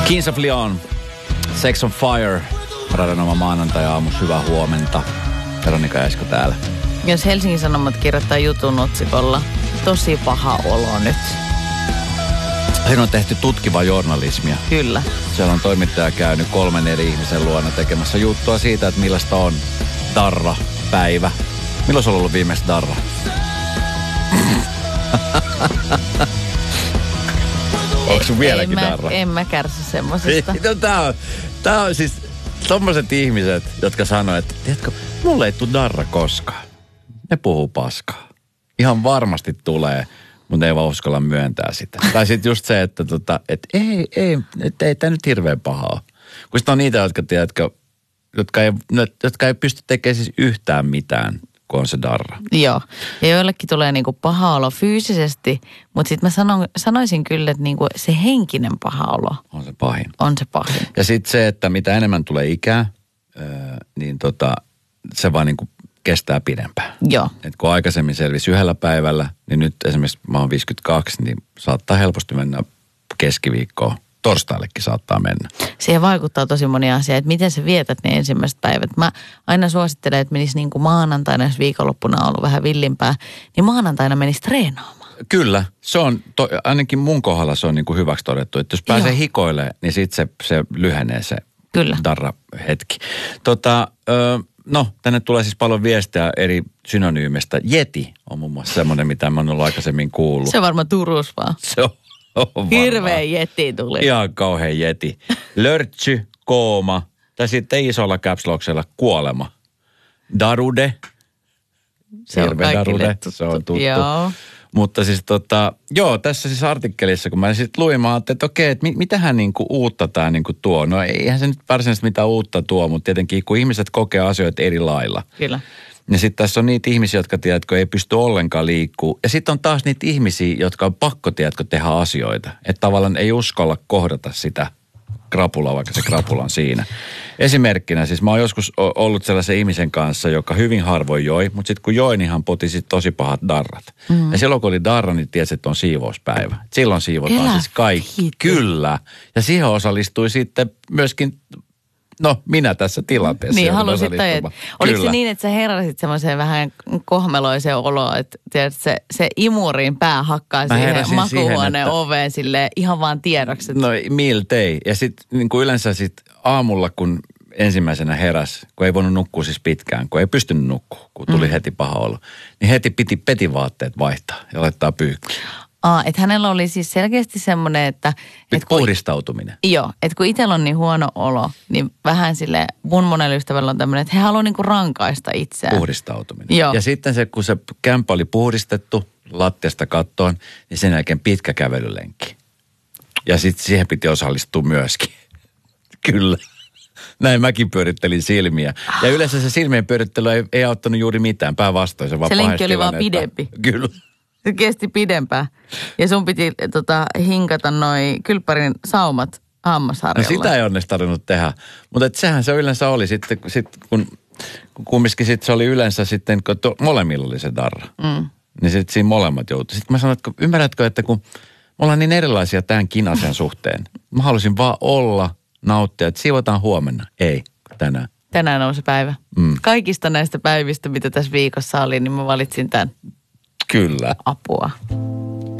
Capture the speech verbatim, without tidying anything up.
Kings of Leon, Sex on Fire, radionoma maanantai-aamus, hyvää huomenta. Veronika Esko täällä. Jos Helsingin Sanomat kirjoittaa jutun otsikolla, tosi paha olo nyt. Siinä on tehty tutkivaa journalismia. Kyllä. Siellä on toimittaja käynyt kolmen eri ihmisen luona tekemässä juttua siitä, että millaista on darra-päivä. Milloin sulla on ollut viimeistä darra? Onko sun vieläkin en darra? Mä, en mä kärsi semmosesta. No, tää on, tää on siis tommoset ihmiset, jotka sanoo, että tiedätkö, mulle ei tule darra koskaan. Ne puhuu paskaa. Ihan varmasti tulee, mutta ei vaan uskalla myöntää sitä. Tai sitten just se, että tota, et ei, ei, et ei tää nyt hirveän paha ole. Kun sitten on niitä, jotka, tiedätkö, jotka, ei, jotka ei pysty tekemään siis yhtään mitään, kun on se darra. Joo. Ja joillekin tulee niinku paha olo fyysisesti, mutta sitten mä sanon, sanoisin kyllä, että niinku se henkinen paha olo On se pahin. on se pahin. Ja sitten se, että mitä enemmän tulee ikää, niin tota, se vaan niinku kestää pidempään. Joo. Et kun aikaisemmin selvisi yhdellä päivällä, niin nyt esimerkiksi mä oon viisikymmentäkaksi, niin saattaa helposti mennä keskiviikkoon. Torstaillekin saattaa mennä. Siihen vaikuttaa tosi moni asia, että miten sä vietät ne ensimmäiset päivät. Mä aina suosittelen, että menisi niin kuin maanantaina, jos viikonloppuna on ollut vähän villimpää, niin maanantaina menisi treenaamaan. Kyllä, se on, to, ainakin mun kohdalla se on niin kuin hyväksi todettu, että jos pääsee Joo. hikoilemaan, niin sitten se, se lyhenee se Kyllä. darra-hetki. Tota, ö, no, tänne tulee siis paljon viestejä eri synonyymistä. Yeti on muun muassa semmoinen, mitä mä oon ollut aikaisemmin kuullut. Se on varmaan Turussa vaan. Se on, on varmaan. Hirveä jeti tuli. Ihan kauhean yeti. Lörtsy, kooma, tai sitten isolla capslocksella kuolema. Darude. Se on Hirveä kaikille darude, tuttu. se on tuttu. Joo. Mutta siis tota, joo, tässä siis artikkelissa, kun mä sitten luin, mä ajattelin, että okei, että mit, mitähän niinku uutta tämä niinku tuo. No eihän se nyt varsinaisesti mitään uutta tuo, mutta tietenkin kun ihmiset kokee asioita eri lailla. Kyllä. Ja sitten tässä on niitä ihmisiä, jotka tiedätkö, ei pysty ollenkaan liikkuu. Ja sitten on taas niitä ihmisiä, jotka on pakko, tiedätkö, tehdä asioita. Että tavallaan ei uskalla kohdata sitä krapulaa, vaikka se krapula on siinä. Esimerkkinä siis mä oon joskus ollut sellaisen ihmisen kanssa, joka hyvin harvoin joi, mutta sitten kun joi, niin hän poti sit tosi pahat darrat. Mm. Ja silloin kun oli darra, niin tiesi, että on siivouspäivä. Silloin siivotaan Elä siis kaikki. viiti. Kyllä. Ja siihen osallistui sitten myöskin, no minä tässä tilanteessa. Niin, joudun halusit tai et. osallistumaan. Oliko Kyllä. se niin, että sä heräsit semmoiseen vähän kohmeloiseen oloon, että tiedät, se, se imurin pää hakkaa Mä siihen heräsin makuuhuoneen siihen, että- oveen silleen ihan vaan tiedoksi. Että No miltei. Ja sitten niin kuin yleensä sit aamulla, kun ensimmäisenä heräs, kun ei voinut nukkua siis pitkään, kun ei pystynyt nukkua, kun tuli mm. heti paha olo, niin heti piti petivaatteet vaihtaa ja laittaa pyykkiin. Aa, että hänellä oli siis selkeästi semmoinen, että... Nyt Et kun, puhdistautuminen. joo, että kun itsellä on niin huono olo, niin vähän sille mun monella ystävällä on tämmöinen, että he haluaa niinku rankaista itseään. Puhdistautuminen. Joo. Ja sitten se, kun se kämppä oli puhdistettu lattiasta kattoon, niin sen jälkeen pitkä kävelylenkki. Ja sitten siihen piti osallistua myöskin. Kyllä. Näin mäkin pyörittelin silmiä. Ja yleensä se silmien pyörittely ei, ei auttanut juuri mitään. Päinvastoin se vaan Se lenkki pahensi oli vaan tilannetta. pidempi. Kyllä. Se kesti pidempään. Ja sun piti tota, hinkata noi kylppärin saumat No hammasharjalla. sitä ei onneksi tarvinnut tehdä. Mutta et sehän se yleensä oli sitten, sit, kun, kun kumminkin sit se oli yleensä sitten, kun to, molemmilla oli se darra. Mm. Niin sitten siinä molemmat joutui. Sitten mä sanoin, että ymmärrätkö, että kun me ollaan niin erilaisia tämän kinasen suhteen. Mä halusin vaan olla, nauttia, että siivotaan huomenna. Ei, tänään. Tänään on se päivä. Mm. Kaikista näistä päivistä, mitä tässä viikossa oli, niin mä valitsin tämän Kyllä. apua.